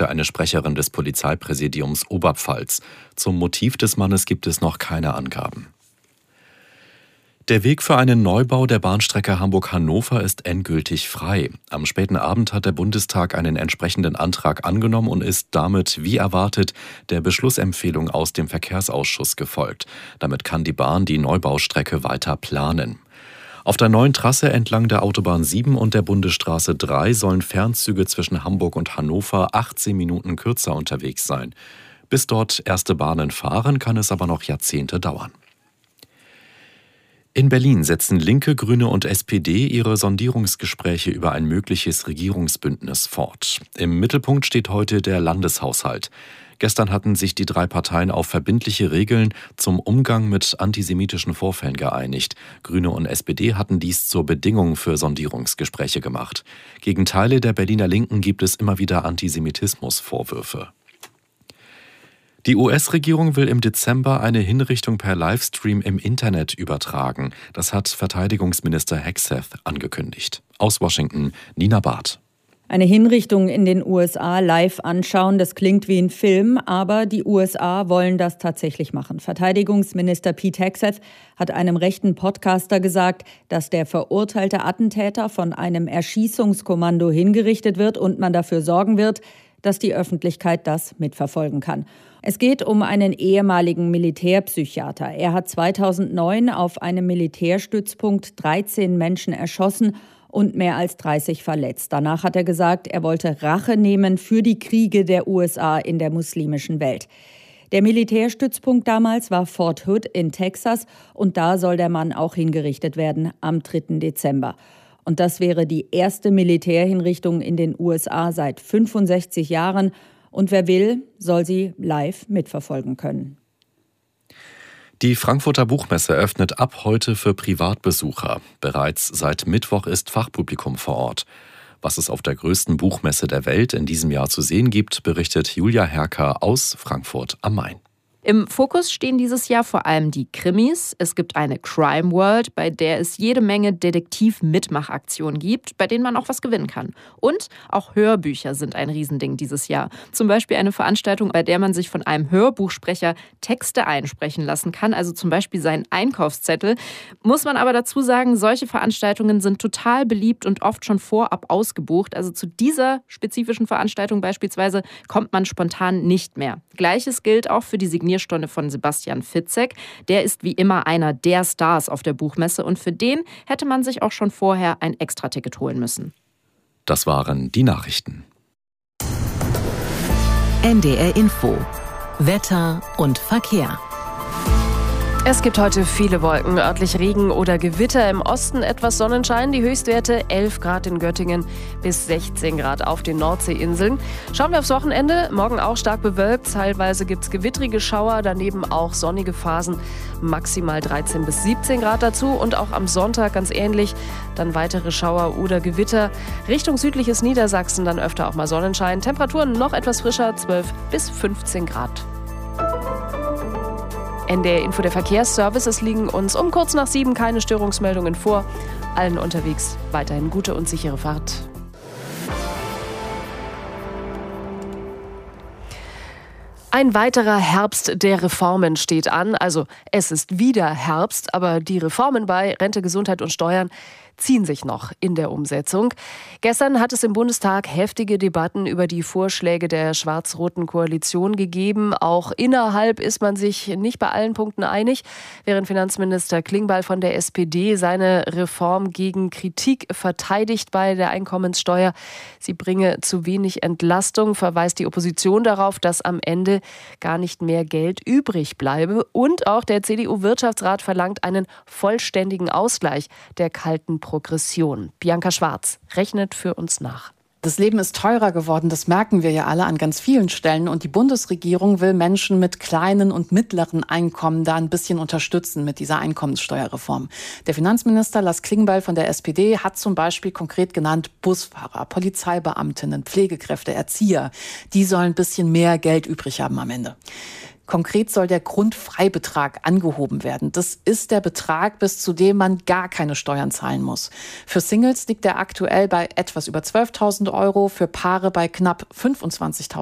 sagte eine Sprecherin des Polizeipräsidiums Oberpfalz. Zum Motiv des Mannes gibt es noch keine Angaben. Der Weg für einen Neubau der Bahnstrecke Hamburg-Hannover ist endgültig frei. Am späten Abend hat der Bundestag einen entsprechenden Antrag angenommen und ist damit, wie erwartet, der Beschlussempfehlung aus dem Verkehrsausschuss gefolgt. Damit kann die Bahn die Neubaustrecke weiter planen. Auf der neuen Trasse entlang der Autobahn 7 und der Bundesstraße 3 sollen Fernzüge zwischen Hamburg und Hannover 18 Minuten kürzer unterwegs sein. Bis dort erste Bahnen fahren, kann es aber noch Jahrzehnte dauern. In Berlin setzen Linke, Grüne und SPD ihre Sondierungsgespräche über ein mögliches Regierungsbündnis fort. Im Mittelpunkt steht heute der Landeshaushalt. Gestern hatten sich die drei Parteien auf verbindliche Regeln zum Umgang mit antisemitischen Vorfällen geeinigt. Grüne und SPD hatten dies zur Bedingung für Sondierungsgespräche gemacht. Gegen Teile der Berliner Linken gibt es immer wieder Antisemitismusvorwürfe. Die US-Regierung will im Dezember eine Hinrichtung per Livestream im Internet übertragen. Das hat Verteidigungsminister Hegseth angekündigt. Aus Washington, Nina Barth. Eine Hinrichtung in den USA live anschauen, das klingt wie ein Film, aber die USA wollen das tatsächlich machen. Verteidigungsminister Pete Hegseth hat einem rechten Podcaster gesagt, dass der verurteilte Attentäter von einem Erschießungskommando hingerichtet wird und man dafür sorgen wird, dass die Öffentlichkeit das mitverfolgen kann. Es geht um einen ehemaligen Militärpsychiater. Er hat 2009 auf einem Militärstützpunkt 13 Menschen erschossen und mehr als 30 verletzt. Danach hat er gesagt, er wollte Rache nehmen für die Kriege der USA in der muslimischen Welt. Der Militärstützpunkt damals war Fort Hood in Texas und da soll der Mann auch hingerichtet werden am 3. Dezember. Und das wäre die erste Militärhinrichtung in den USA seit 65 Jahren. Und wer will, soll sie live mitverfolgen können. Die Frankfurter Buchmesse öffnet ab heute für Privatbesucher. Bereits seit Mittwoch ist Fachpublikum vor Ort. Was es auf der größten Buchmesse der Welt in diesem Jahr zu sehen gibt, berichtet Julia Herker aus Frankfurt am Main. Im Fokus stehen dieses Jahr vor allem die Krimis. Es gibt eine Crime World, bei der es jede Menge Detektiv-Mitmachaktionen gibt, bei denen man auch was gewinnen kann. Und auch Hörbücher sind ein Riesending dieses Jahr. Zum Beispiel eine Veranstaltung, bei der man sich von einem Hörbuchsprecher Texte einsprechen lassen kann, also zum Beispiel seinen Einkaufszettel. Muss man aber dazu sagen, solche Veranstaltungen sind total beliebt und oft schon vorab ausgebucht. Also zu dieser spezifischen Veranstaltung beispielsweise kommt man spontan nicht mehr. Gleiches gilt auch für die Signierstunde von Sebastian Fitzek. Der ist wie immer einer der Stars auf der Buchmesse und für den hätte man sich auch schon vorher ein Extraticket holen müssen. Das waren die Nachrichten. NDR Info. Wetter und Verkehr. Es gibt heute viele Wolken, örtlich Regen oder Gewitter. Im Osten etwas Sonnenschein, die Höchstwerte 11 Grad in Göttingen bis 16 Grad auf den Nordseeinseln. Schauen wir aufs Wochenende, morgen auch stark bewölkt, teilweise gibt es gewittrige Schauer, daneben auch sonnige Phasen, maximal 13 bis 17 Grad dazu und auch am Sonntag ganz ähnlich, dann weitere Schauer oder Gewitter. Richtung südliches Niedersachsen dann öfter auch mal Sonnenschein, Temperaturen noch etwas frischer, 12 bis 15 Grad. NDR Info, der Verkehrsservice. Es liegen uns um kurz nach 7 keine Störungsmeldungen vor. Allen unterwegs weiterhin gute und sichere Fahrt. Ein weiterer Herbst der Reformen steht an. Also es ist wieder Herbst, aber die Reformen bei Rente, Gesundheit und Steuern ziehen sich noch in der Umsetzung. Gestern hat es im Bundestag heftige Debatten über die Vorschläge der schwarz-roten Koalition gegeben. Auch innerhalb ist man sich nicht bei allen Punkten einig, während Finanzminister Klingbeil von der SPD seine Reform gegen Kritik verteidigt bei der Einkommenssteuer. Sie bringe zu wenig Entlastung, verweist die Opposition darauf, dass am Ende gar nicht mehr Geld übrig bleibe. Und auch der CDU-Wirtschaftsrat verlangt einen vollständigen Ausgleich der kalten Progression. Bianca Schwarz rechnet für uns nach. Das Leben ist teurer geworden, das merken wir ja alle an ganz vielen Stellen. Und die Bundesregierung will Menschen mit kleinen und mittleren Einkommen da ein bisschen unterstützen mit dieser Einkommenssteuerreform. Der Finanzminister Lars Klingbeil von der SPD hat zum Beispiel konkret genannt Busfahrer, Polizeibeamtinnen, Pflegekräfte, Erzieher. Die sollen ein bisschen mehr Geld übrig haben am Ende. Konkret soll der Grundfreibetrag angehoben werden. Das ist der Betrag, bis zu dem man gar keine Steuern zahlen muss. Für Singles liegt er aktuell bei etwas über 12.000 €, für Paare bei knapp 25.000